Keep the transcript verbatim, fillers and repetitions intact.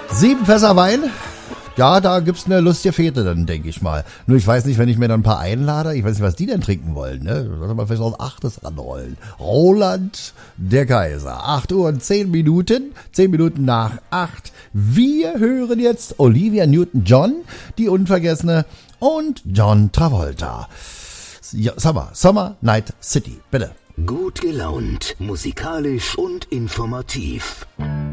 Sieben Fässer Wein. Ja, da gibt's eine lustige Fete dann, denke ich mal. Nur ich weiß nicht, wenn ich mir dann ein paar einlade, ich weiß nicht, was die denn trinken wollen, ne? Sollte man vielleicht auf achtes ranrollen. Roland der Kaiser. acht Uhr und zehn Minuten. zehn Minuten nach acht. Wir hören jetzt Olivia Newton-John, die Unvergessene, und John Travolta. Ja, Summer, Summer Night City, bitte. Gut gelaunt, musikalisch und informativ.